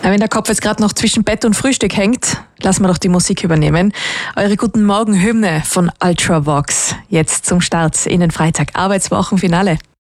Wenn der Kopf jetzt gerade noch zwischen Bett und Frühstück hängt, lassen wir doch die Musik übernehmen. Eure Guten Morgen Hymne von Ultravox. Jetzt zum Start in den Freitag Arbeitswochenfinale.